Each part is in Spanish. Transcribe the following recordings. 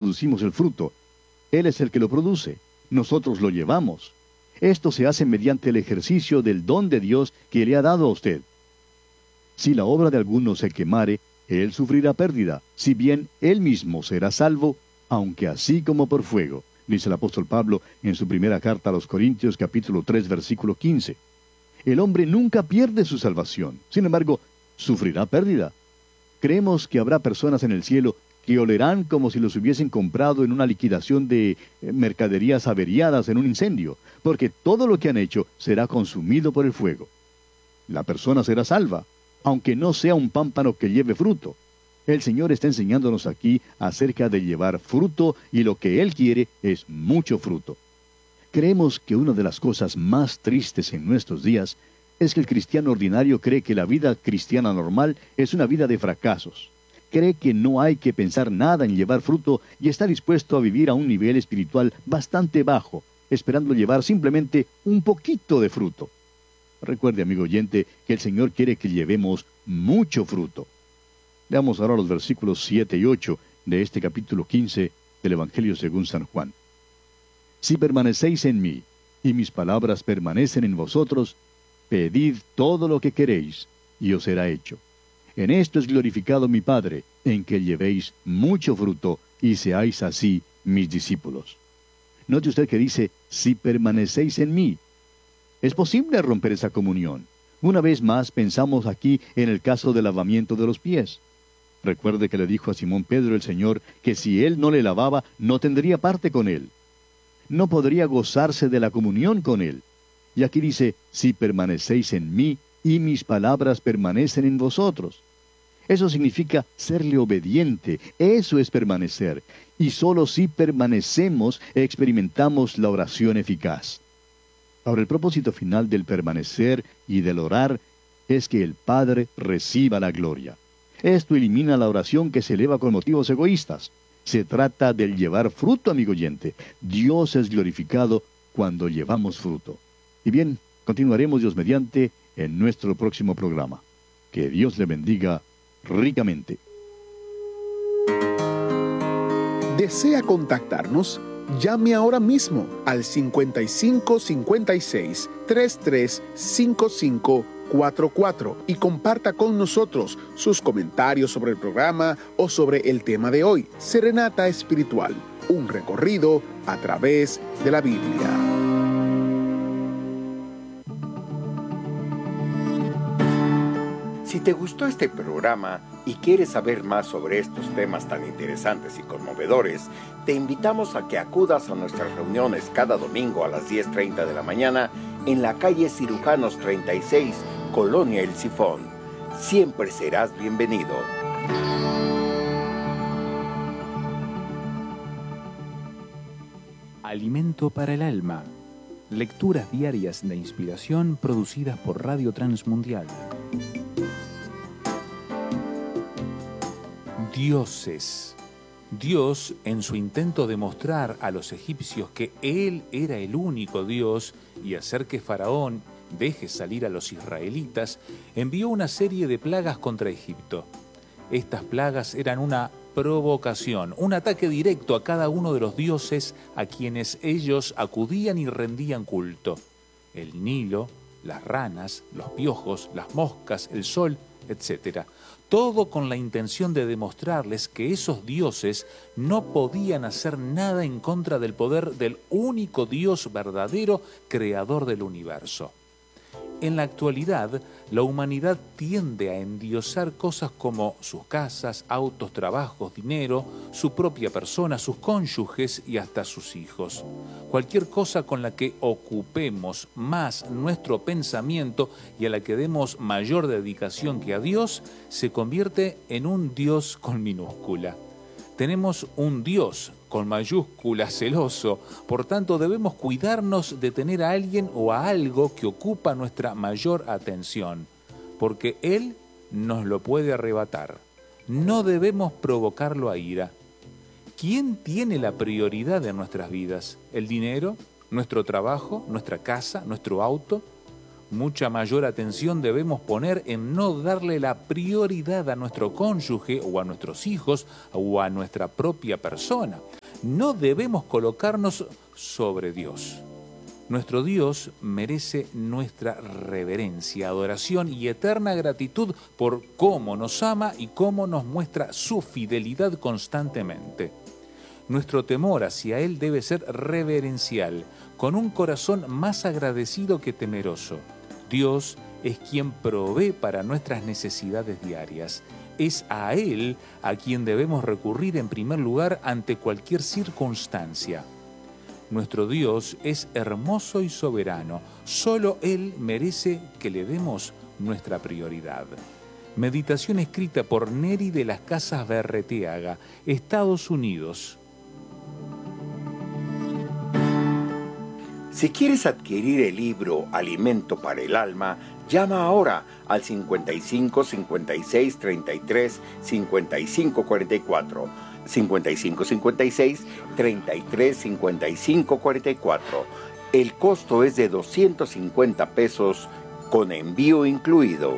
producimos el fruto. Él es el que lo produce. Nosotros lo llevamos. Esto se hace mediante el ejercicio del don de Dios que le ha dado a usted. Si la obra de alguno se quemare, él sufrirá pérdida, si bien él mismo será salvo, aunque así como por fuego, dice el apóstol Pablo en su primera carta a los Corintios, capítulo 3, versículo 15. El hombre nunca pierde su salvación, sin embargo, sufrirá pérdida. Creemos que habrá personas en el cielo que olerán como si los hubiesen comprado en una liquidación de mercaderías averiadas en un incendio, porque todo lo que han hecho será consumido por el fuego. La persona será salva, aunque no sea un pámpano que lleve fruto. El Señor está enseñándonos aquí acerca de llevar fruto, y lo que Él quiere es mucho fruto. Creemos que una de las cosas más tristes en nuestros días es que el cristiano ordinario cree que la vida cristiana normal es una vida de fracasos. Cree que no hay que pensar nada en llevar fruto y está dispuesto a vivir a un nivel espiritual bastante bajo, esperando llevar simplemente un poquito de fruto. Recuerde, amigo oyente, que el Señor quiere que llevemos mucho fruto. Leamos ahora los versículos 7 y 8 de este capítulo 15 del Evangelio según San Juan. Si permanecéis en mí, y mis palabras permanecen en vosotros, pedid todo lo que queréis, y os será hecho. En esto es glorificado mi Padre, en que llevéis mucho fruto, y seáis así mis discípulos. Note usted que dice, si permanecéis en mí. Es posible romper esa comunión. Una vez más pensamos aquí en el caso del lavamiento de los pies. Recuerde que le dijo a Simón Pedro el Señor que si él no le lavaba, no tendría parte con él. No podría gozarse de la comunión con él. Y aquí dice, si permanecéis en mí, y mis palabras permanecen en vosotros. Eso significa serle obediente. Eso es permanecer. Y solo si permanecemos, experimentamos la oración eficaz. Ahora, el propósito final del permanecer y del orar es que el Padre reciba la gloria. Esto elimina la oración que se eleva con motivos egoístas. Se trata del llevar fruto, amigo oyente. Dios es glorificado cuando llevamos fruto. Y bien, continuaremos Dios mediante en nuestro próximo programa. Que Dios le bendiga ricamente. ¿Desea contactarnos? Llame ahora mismo al 5556-335544 y comparta con nosotros sus comentarios sobre el programa o sobre el tema de hoy. Serenata Espiritual, un recorrido a través de la Biblia. Si te gustó este programa y quieres saber más sobre estos temas tan interesantes y conmovedores, te invitamos a que acudas a nuestras reuniones cada domingo a las 10:30 de la mañana en la calle Cirujanos 36, Colonia El Sifón. Siempre serás bienvenido. Alimento para el alma. Lecturas diarias de inspiración producidas por Radio Transmundial. Dioses. Dios, en su intento de mostrar a los egipcios que Él era el único Dios y hacer que Faraón deje salir a los israelitas, envió una serie de plagas contra Egipto. Estas plagas eran una provocación, un ataque directo a cada uno de los dioses a quienes ellos acudían y rendían culto. El Nilo, las ranas, los piojos, las moscas, el sol, etc. Todo con la intención de demostrarles que esos dioses no podían hacer nada en contra del poder del único Dios verdadero, creador del universo. En la actualidad, la humanidad tiende a endiosar cosas como sus casas, autos, trabajos, dinero, su propia persona, sus cónyuges y hasta sus hijos. Cualquier cosa con la que ocupemos más nuestro pensamiento y a la que demos mayor dedicación que a Dios, se convierte en un Dios con minúscula. Tenemos un Dios con mayúscula celoso, por tanto debemos cuidarnos de tener a alguien o a algo que ocupa nuestra mayor atención, porque Él nos lo puede arrebatar. No debemos provocarlo a ira. ¿Quién tiene la prioridad en nuestras vidas? ¿El dinero? ¿Nuestro trabajo? ¿Nuestra casa? ¿Nuestro auto? Mucha mayor atención debemos poner en no darle la prioridad a nuestro cónyuge o a nuestros hijos o a nuestra propia persona. no debemos colocarnos sobre Dios. Nuestro Dios merece nuestra reverencia, adoración y eterna gratitud por cómo nos ama y cómo nos muestra su fidelidad constantemente. Nuestro temor hacia Él debe ser reverencial, con un corazón más agradecido que temeroso. Dios es quien provee para nuestras necesidades diarias. Es a Él a quien debemos recurrir en primer lugar ante cualquier circunstancia. Nuestro Dios es hermoso y soberano. Solo Él merece que le demos nuestra prioridad. Meditación escrita por Neri de las Casas Berreteaga, Estados Unidos. Si quieres adquirir el libro Alimento para el Alma, llama ahora al 55 56 33 55 44, 55 56 33 55 44. El costo es de 250 pesos con envío incluido.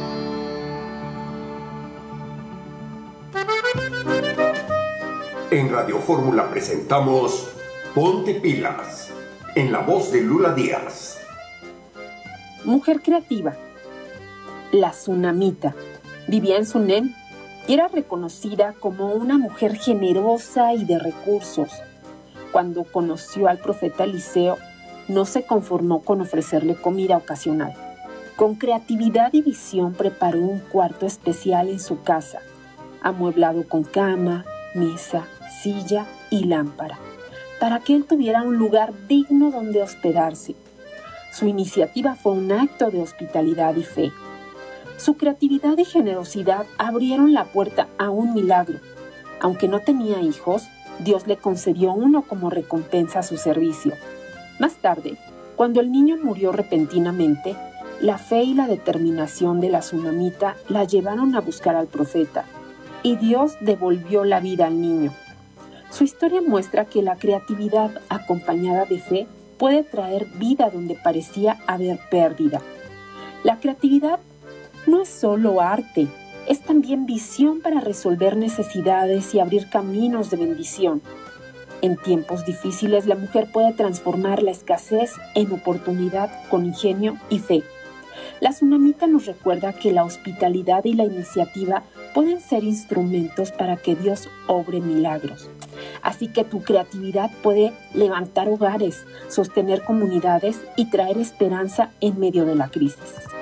En Radio Fórmula presentamos Ponte Pilas, en la voz de Lula Díaz. Mujer creativa. La Tsunamita vivía en Sunem y era reconocida como una mujer generosa y de recursos. Cuando conoció al profeta Eliseo, no se conformó con ofrecerle comida ocasional. Con creatividad y visión preparó un cuarto especial en su casa, amueblado con cama, mesa, silla y lámpara, para que él tuviera un lugar digno donde hospedarse. Su iniciativa fue un acto de hospitalidad y fe. Su creatividad y generosidad abrieron la puerta a un milagro. Aunque no tenía hijos, Dios le concedió uno como recompensa a su servicio. Más tarde, cuando el niño murió repentinamente, la fe y la determinación de la tsunamita la llevaron a buscar al profeta, y Dios devolvió la vida al niño. Su historia muestra que la creatividad acompañada de fe puede traer vida donde parecía haber pérdida. La creatividad no es solo arte, es también visión para resolver necesidades y abrir caminos de bendición. En tiempos difíciles, la mujer puede transformar la escasez en oportunidad con ingenio y fe. La tsunamita nos recuerda que la hospitalidad y la iniciativa pueden ser instrumentos para que Dios obre milagros. Así que tu creatividad puede levantar hogares, sostener comunidades y traer esperanza en medio de la crisis.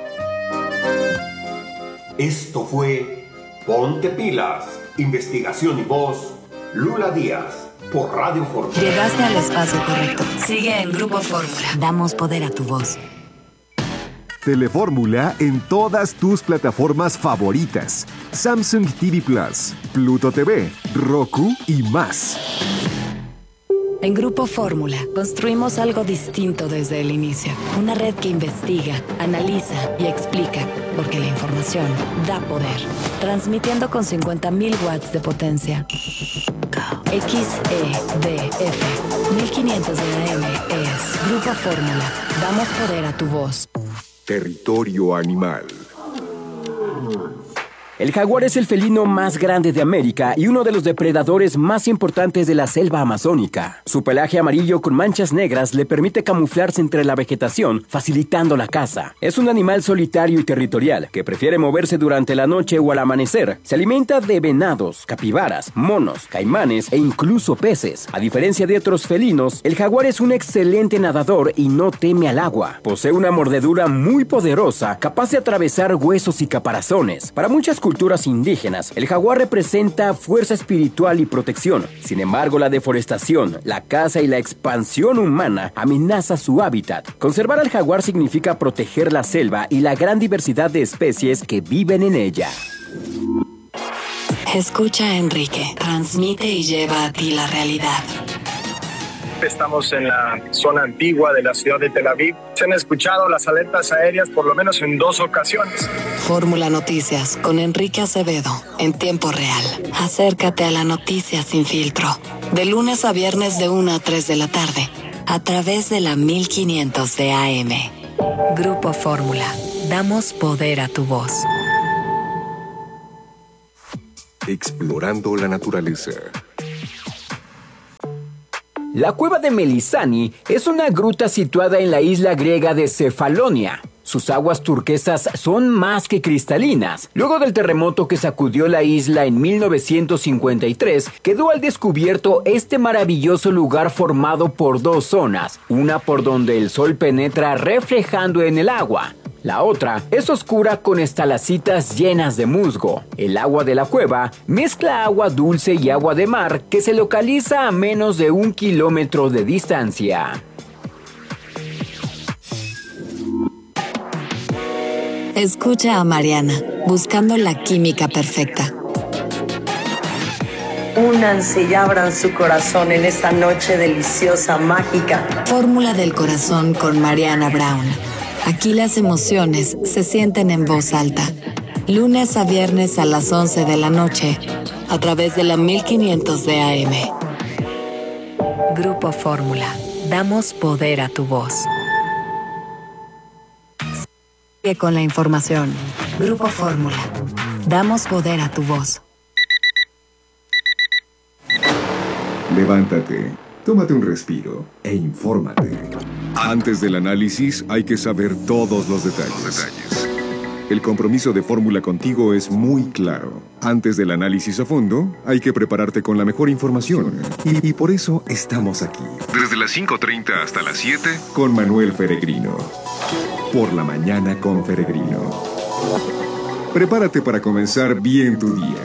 Esto fue Ponte Pilas, investigación y voz, Lula Díaz, por Radio Fórmula. Llegaste al espacio correcto. Sigue en Grupo Fórmula. Damos poder a tu voz. Telefórmula en todas tus plataformas favoritas: Samsung TV Plus, Pluto TV, Roku y más. En Grupo Fórmula construimos algo distinto desde el inicio. Una red que investiga, analiza y explica, porque la información da poder. Transmitiendo con 50.000 watts de potencia. XEDF 1500 de AM es Grupo Fórmula. Damos poder a tu voz. Territorio animal. El jaguar es el felino más grande de América y uno de los depredadores más importantes de la selva amazónica. Su pelaje amarillo con manchas negras le permite camuflarse entre la vegetación, facilitando la caza. Es un animal solitario y territorial que prefiere moverse durante la noche o al amanecer. Se alimenta de venados, capibaras, monos, caimanes e incluso peces. A diferencia de otros felinos, el jaguar es un excelente nadador y no teme al agua. Posee una mordedura muy poderosa, capaz de atravesar huesos y caparazones. Para muchas culturas indígenas, el jaguar representa fuerza espiritual y protección. Sin embargo, la deforestación, la caza y la expansión humana amenaza su hábitat. Conservar al jaguar significa proteger la selva y la gran diversidad de especies que viven en ella. Escucha a Enrique, transmite y lleva a ti la realidad. Estamos en la zona antigua de la ciudad de Tel Aviv. Se han escuchado las alertas aéreas por lo menos en 2 ocasiones. Fórmula Noticias con Enrique Acevedo, en tiempo real. Acércate a la noticia sin filtro. De lunes a viernes de 1 a 3 de la tarde, a través de la 1500 de AM. Grupo Fórmula. Damos poder a tu voz. Explorando la naturaleza. La cueva de Melisani es una gruta situada en la isla griega de Cefalonia. Sus aguas turquesas son más que cristalinas. Luego del terremoto que sacudió la isla en 1953, quedó al descubierto este maravilloso lugar formado por dos zonas, una por donde el sol penetra reflejando en el agua. La otra es oscura con estalactitas llenas de musgo. El agua de la cueva mezcla agua dulce y agua de mar que se localiza a menos de 1 kilómetro de distancia. Escucha a Mariana, buscando la química perfecta. Únanse y abran su corazón en esta noche deliciosa, mágica. Fórmula del corazón con Mariana Brown. Aquí las emociones se sienten en voz alta. Lunes a viernes a las 11 de la noche, a través de la 1500 de AM. Grupo Fórmula. Damos poder a tu voz. Sigue con la información. Grupo Fórmula. Damos poder a tu voz. Levántate, tómate un respiro e infórmate. Antes del análisis hay que saber todos los detalles. El compromiso de Fórmula contigo es muy claro. Antes del análisis a fondo, hay que prepararte con la mejor información. Y por eso estamos aquí. Desde las 5:30 hasta las 7, con Manuel Feregrino. Por la mañana con Feregrino. Prepárate para comenzar bien tu día.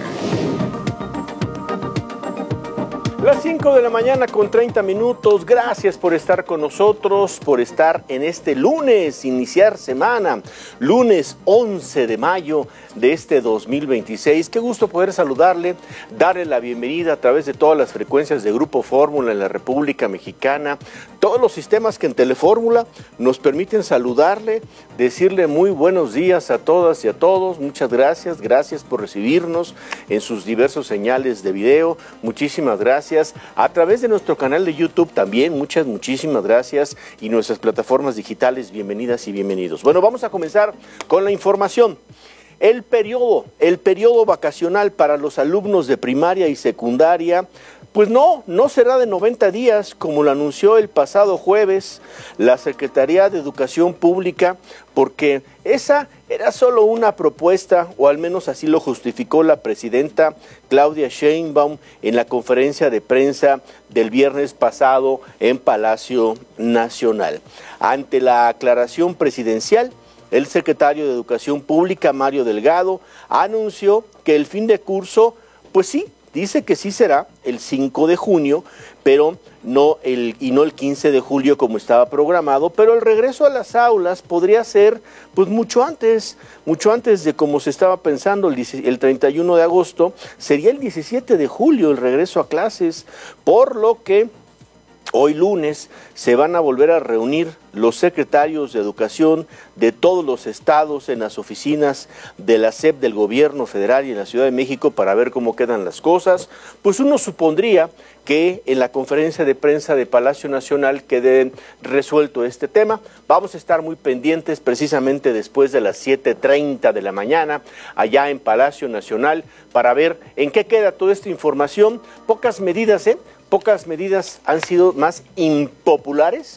Las 5 de la mañana con 30 minutos. Gracias por estar con nosotros, por estar en este lunes, iniciar semana, lunes 11 de mayo de este 2026. Qué gusto poder saludarle, darle la bienvenida a través de todas las frecuencias de Grupo Fórmula en la República Mexicana, todos los sistemas que en Telefórmula nos permiten saludarle, decirle muy buenos días a todas y a todos. Muchas gracias, gracias por recibirnos en sus diversos señales de video. Muchísimas gracias. A través de nuestro canal de YouTube también, muchísimas gracias, y nuestras plataformas digitales, bienvenidas y bienvenidos. Bueno, vamos a comenzar con la información. El periodo vacacional para los alumnos de primaria y secundaria, pues no será de 90 días, como lo anunció el pasado jueves la Secretaría de Educación Pública, porque esa era solo una propuesta, o al menos así lo justificó la presidenta Claudia Sheinbaum en la conferencia de prensa del viernes pasado en Palacio Nacional. Ante la aclaración presidencial, el secretario de Educación Pública, Mario Delgado, anunció que el fin de curso, pues sí, dice que sí será el 5 de junio, pero no el 15 de julio como estaba programado, pero el regreso a las aulas podría ser pues mucho antes de como se estaba pensando. El 31 de agosto sería el 17 de julio el regreso a clases, por lo que hoy lunes se van a volver a reunir los secretarios de educación de todos los estados en las oficinas de la SEP del gobierno federal y en la Ciudad de México para ver cómo quedan las cosas. Pues uno supondría que en la conferencia de prensa de Palacio Nacional quede resuelto este tema. Vamos a estar muy pendientes precisamente después de las 7:30 de la mañana allá en Palacio Nacional para ver en qué queda toda esta información. Pocas medidas han sido más impopulares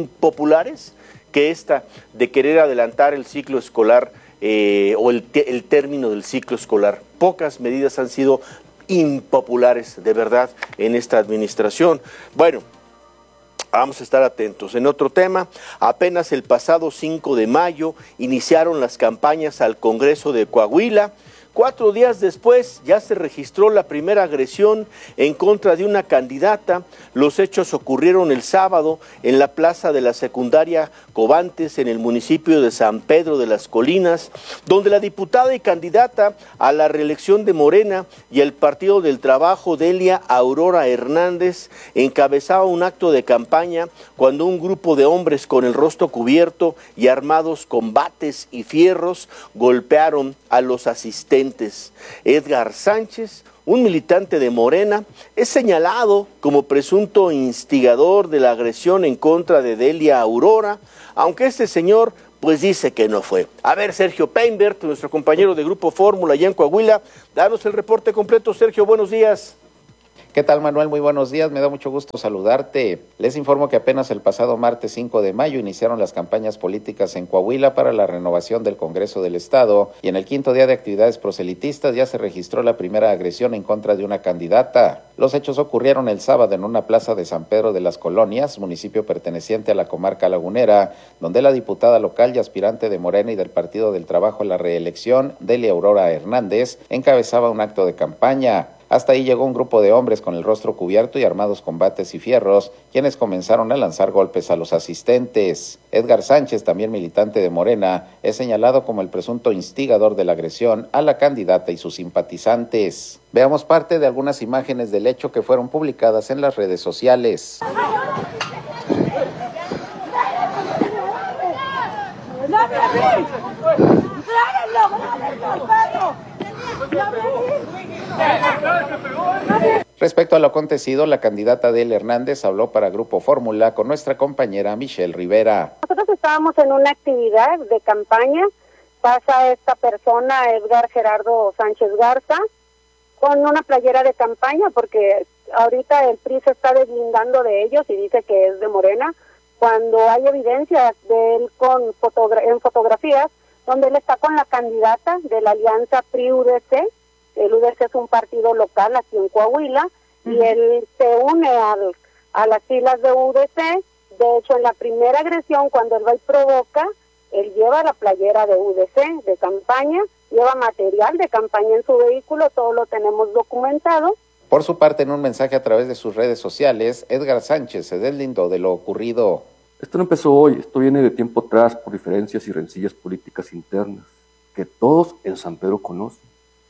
que esta de querer adelantar el ciclo escolar o el término del ciclo escolar. Pocas medidas han sido impopulares de verdad en esta administración. Bueno, vamos a estar atentos. En otro tema, apenas el pasado 5 de mayo iniciaron las campañas al Congreso de Coahuila. 4 días después ya se registró la primera agresión en contra de una candidata. Los hechos ocurrieron el sábado en la plaza de la secundaria Covantes, en el municipio de San Pedro de las Colinas, donde la diputada y candidata a la reelección de Morena y el Partido del Trabajo, Delia Aurora Hernández, encabezaba un acto de campaña cuando un grupo de hombres con el rostro cubierto y armados con bates y fierros golpearon a los asistentes. Edgar Sánchez, un militante de Morena, es señalado como presunto instigador de la agresión en contra de Delia Aurora, aunque este señor pues dice que no fue. A ver, Sergio Peinbert, nuestro compañero de Grupo Fórmula allá en Coahuila, danos el reporte completo. Sergio, buenos días. ¿Qué tal, Manuel? Muy buenos días, me da mucho gusto saludarte. Les informo que apenas el pasado martes 5 de mayo iniciaron las campañas políticas en Coahuila para la renovación del Congreso del Estado y en el quinto día de actividades proselitistas ya se registró la primera agresión en contra de una candidata. Los hechos ocurrieron el sábado en una plaza de San Pedro de las Colonias, municipio perteneciente a la comarca lagunera, donde la diputada local y aspirante de Morena y del Partido del Trabajo a la reelección, Delia Aurora Hernández, encabezaba un acto de campaña. Hasta ahí llegó un grupo de hombres con el rostro cubierto y armados con bates y fierros, quienes comenzaron a lanzar golpes a los asistentes. Edgar Sánchez, también militante de Morena, es señalado como el presunto instigador de la agresión a la candidata y sus simpatizantes. Veamos parte de algunas imágenes del hecho que fueron publicadas en las redes sociales. Respecto a lo acontecido, la candidata Delia Hernández habló para Grupo Fórmula con nuestra compañera Michelle Rivera. Nosotros estábamos en una actividad de campaña, pasa esta persona, Edgar Gerardo Sánchez Garza, con una playera de campaña, porque ahorita el PRI se está deslindando de ellos y dice que es de Morena, cuando hay evidencia de él en fotografías, donde él está con la candidata de la alianza PRI-UDC. El UDC es un partido local aquí en Coahuila, y él se une a las filas de UDC. De hecho, en la primera agresión, cuando él va y provoca, él lleva la playera de UDC de campaña, lleva material de campaña en su vehículo, todo lo tenemos documentado. Por su parte, en un mensaje a través de sus redes sociales, Edgar Sánchez se deslindó de lo ocurrido. Esto no empezó hoy, esto viene de tiempo atrás por diferencias y rencillas políticas internas que todos en San Pedro conocen.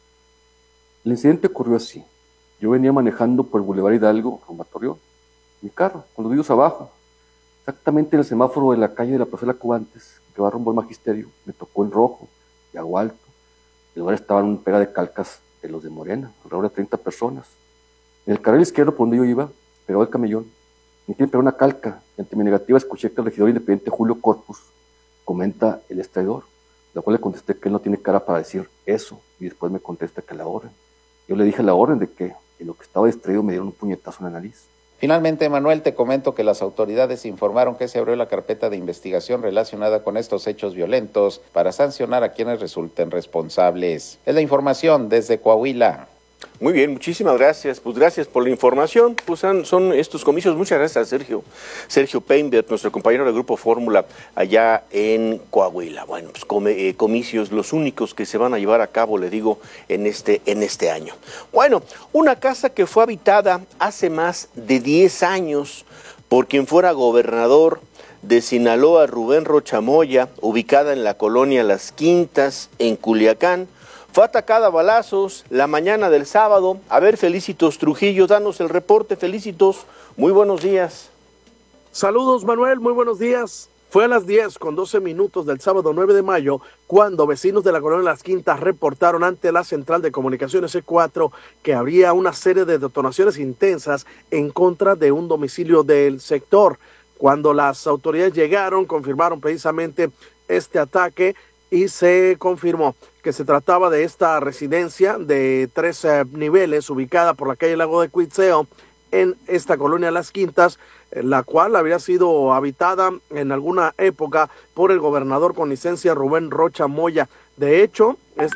El incidente ocurrió así. Yo venía manejando por el Boulevard Hidalgo, rumbo a Torreón, mi carro, con los vidrios abajo. Exactamente en el semáforo de la calle de la Plaza de la Cubantes, que va rumbo al Magisterio, me tocó en rojo y algo alto. El lugar estaba en un pega de calcas de los de Morena, alrededor de 30 personas. En el carril izquierdo, por donde yo iba, pegaba el camellón. Me tiene pegar una calca, y ante mi negativa escuché que el regidor independiente Julio Corpus comenta el extraidor, la cual le contesté que él no tiene cara para decir eso, y después me contesta que la orden. Yo le dije la orden de que en lo que estaba distraído me dieron un puñetazo en la nariz. Finalmente, Manuel, te comento que las autoridades informaron que se abrió la carpeta de investigación relacionada con estos hechos violentos para sancionar a quienes resulten responsables. Es la información desde Coahuila. Muy bien, muchísimas gracias. Pues gracias por la información. Pues son estos comicios. Muchas gracias a Sergio Peinberg, nuestro compañero del Grupo Fórmula allá en Coahuila. Bueno, pues comicios los únicos que se van a llevar a cabo, le digo, en este año. Bueno, una casa que fue habitada hace más de 10 años por quien fuera gobernador de Sinaloa, Rubén Rocha Moya, ubicada en la colonia Las Quintas, en Culiacán, fue atacada a balazos la mañana del sábado. A ver, Felicitos Trujillo, danos el reporte. Felicitos, muy buenos días. Saludos, Manuel, muy buenos días. Fue a las 10:12 del sábado 9 de mayo cuando vecinos de la colonia Las Quintas reportaron ante la central de comunicaciones E4 que habría una serie de detonaciones intensas en contra de un domicilio del sector. Cuando las autoridades llegaron, confirmaron precisamente este ataque y se confirmó que se trataba de esta residencia de 3 niveles ubicada por la calle Lago de Cuitzeo en esta colonia Las Quintas, la cual había sido habitada en alguna época por el gobernador con licencia Rubén Rocha Moya. De hecho,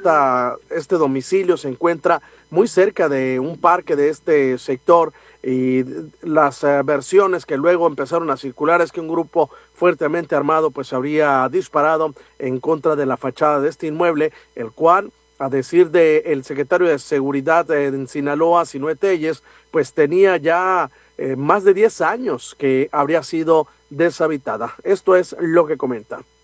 este domicilio se encuentra muy cerca de un parque de este sector y las versiones que luego empezaron a circular es que un grupo fuertemente armado pues habría disparado en contra de la fachada de este inmueble, el cual, a decir del secretario de Seguridad en Sinaloa, Sinué Telles, pues tenía ya más de 10 años que habría sido deshabitada. Esto es lo que comenta.